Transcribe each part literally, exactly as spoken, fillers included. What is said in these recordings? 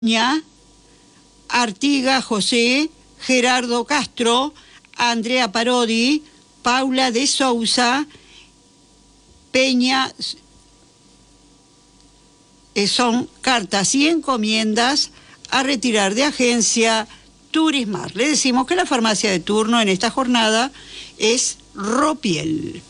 Artiga José, Gerardo Castro, Andrea Parodi, Paula de Sousa, Peña. Eh, son cartas y encomiendas a retirar de agencia Turismar. Le decimos que la farmacia de turno en esta jornada es Ropiel.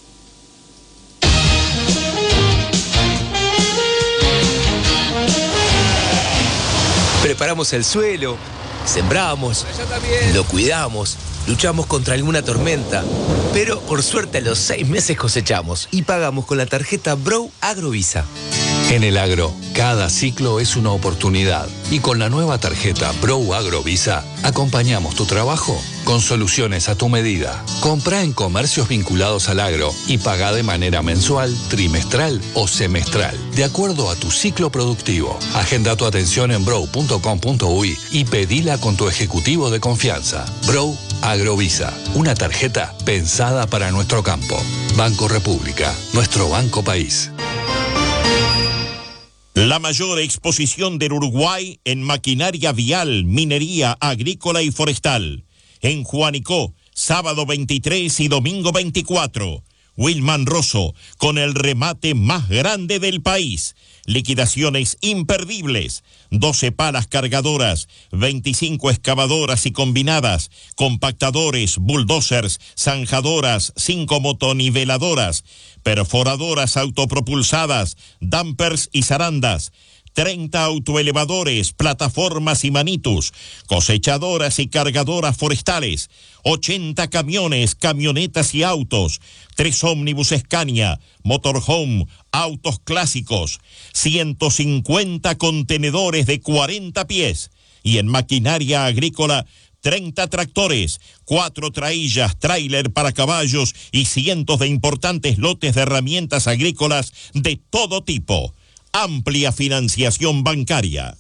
Preparamos el suelo, sembramos, lo cuidamos, luchamos contra alguna tormenta, pero por suerte a los seis meses cosechamos y pagamos con la tarjeta Brow Agrovisa. En el agro, cada ciclo es una oportunidad y con la nueva tarjeta Brow Agrovisa acompañamos tu trabajo con soluciones a tu medida. Comprá en comercios vinculados al agro y pagá de manera mensual, trimestral o semestral, de acuerdo a tu ciclo productivo. Agenda tu atención en brow punto com punto uy y pedila con tu ejecutivo de confianza. Brow Agrovisa, una tarjeta pensada para nuestro campo. Banco República, nuestro banco país. La mayor exposición del Uruguay en maquinaria vial, minería, agrícola y forestal. En Juanico, sábado veintitrés y domingo veinticuatro. Wilman Rosso, con el remate más grande del país. Liquidaciones imperdibles. doce palas cargadoras, veinticinco excavadoras y combinadas, compactadores, bulldozers, zanjadoras, cinco motoniveladoras, perforadoras autopropulsadas, dampers y zarandas, treinta autoelevadores, plataformas y manitus, cosechadoras y cargadoras forestales, ochenta camiones, camionetas y autos, tres ómnibus Scania, motorhome, autos clásicos, ciento cincuenta contenedores de cuarenta pies y en maquinaria agrícola treinta tractores, cuatro traillas, tráiler para caballos y cientos de importantes lotes de herramientas agrícolas de todo tipo. Amplia financiación bancaria.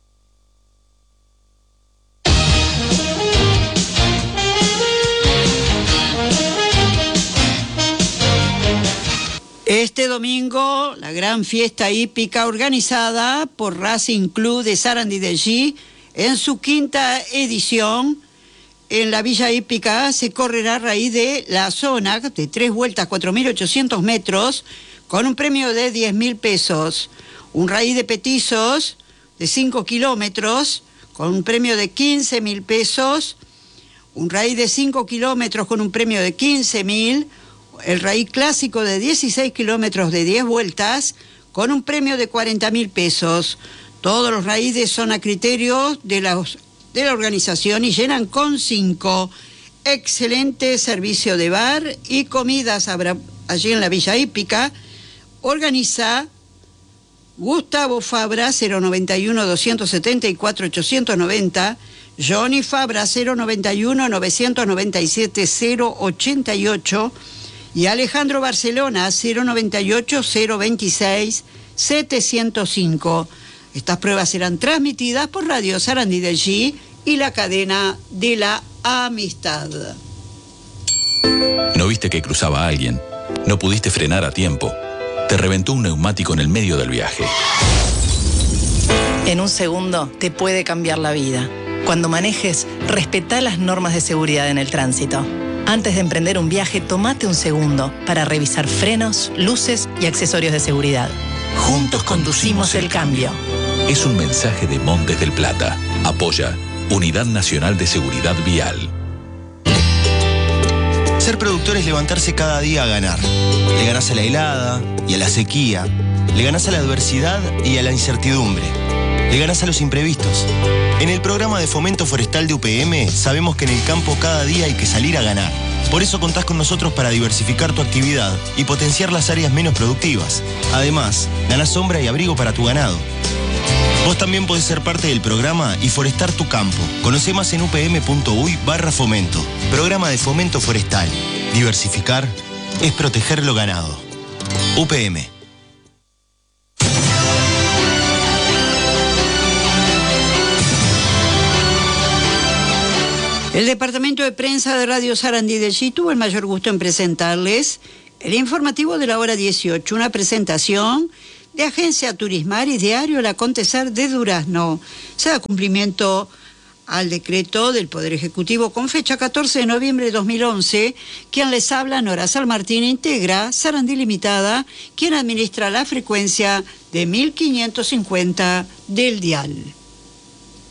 Este domingo, la gran fiesta hípica organizada por Racing Club de Sarandí del G en su quinta edición en la Villa Hípica se correrá a raíz de la zona de tres vueltas, cuatro mil ochocientos metros, con un premio de diez mil pesos. Un raíz de petizos de cinco kilómetros con un premio de quince mil pesos. Un raíz de cinco kilómetros con un premio de quince mil. El raíz clásico de dieciséis kilómetros de diez vueltas con un premio de cuarenta mil pesos. Todos los raíces son a criterio de la, de la organización y llenan con cinco. Excelente servicio de bar y comidas habrá allí en la Villa Hípica. Organiza Gustavo Fabra, cero noventa y uno, doscientos setenta y cuatro, ochocientos noventa. Johnny Fabra, cero noventa y uno, novecientos noventa y siete, cero ochenta y ocho. Y Alejandro Barcelona, cero noventa y ocho, cero veintiséis, setecientos cinco. Estas pruebas serán transmitidas por Radio Sarandí del G y la cadena de la amistad. ¿No viste que cruzaba a alguien? ¿No pudiste frenar a tiempo? Te reventó un neumático en el medio del viaje. En un segundo te puede cambiar la vida. Cuando manejes, respetá las normas de seguridad en el tránsito. Antes de emprender un viaje, tomate un segundo para revisar frenos, luces y accesorios de seguridad. Juntos conducimos el cambio. Es un mensaje de Montes del Plata. Apoya Unidad Nacional de Seguridad Vial. Ser productor es levantarse cada día a ganar. Le ganás a la helada y a la sequía. Le ganás a la adversidad y a la incertidumbre. Le ganás a los imprevistos. En el programa de fomento forestal de U P M sabemos que en el campo cada día hay que salir a ganar. Por eso contás con nosotros para diversificar tu actividad y potenciar las áreas menos productivas. Además, ganás sombra y abrigo para tu ganado. Vos también podés ser parte del programa y forestar tu campo. Conocé más en upm.uy barra fomento. Programa de fomento forestal. Diversificar es proteger lo ganado. U P M. El departamento de prensa de Radio Sarandí del G tuvo el mayor gusto en presentarles el informativo de la hora dieciocho, una presentación de Agencia Turismaris, Diario El Acontecer de Durazno. Se da cumplimiento al decreto del Poder Ejecutivo con fecha catorce de noviembre de dos mil once, quien les habla, Nora San Martín, integra Sarandí Limitada, quien administra la frecuencia de mil quinientos cincuenta del dial.